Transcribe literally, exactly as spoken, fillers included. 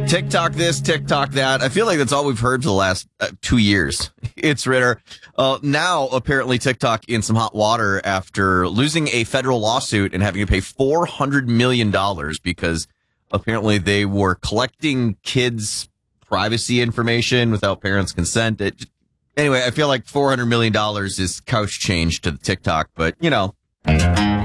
TikTok this, TikTok that. I feel like that's all we've heard for the last uh, two years. It's Ritter. Uh, now, apparently, TikTok in some hot water after losing a federal lawsuit and having to pay four hundred million dollars because apparently they were collecting kids' privacy information without parents' consent. It, anyway, I feel like four hundred million dollars is couch change to the TikTok, but, you know.